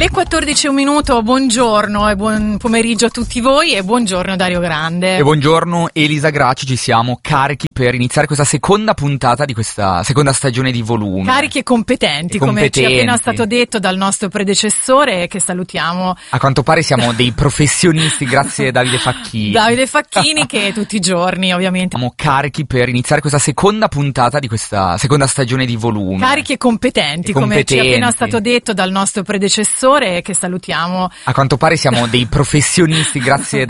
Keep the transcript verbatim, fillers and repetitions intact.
Le quattordici e un minuto, buongiorno e buon pomeriggio a tutti voi e buongiorno Dario Grande. E buongiorno Elisa Gracci, ci siamo carichi per iniziare questa seconda puntata di questa seconda stagione di Volume. Carichi e competenti, e come competenti. ci è appena stato detto dal nostro predecessore, che salutiamo. A quanto pare siamo dei professionisti, grazie a Davide Facchini. Davide Facchini che tutti i giorni ovviamente. Siamo carichi per iniziare questa seconda puntata di questa seconda stagione di Volume. Carichi e competenti, e come competenti. ci è appena stato detto dal nostro predecessore, che salutiamo. A quanto pare siamo dei professionisti, grazie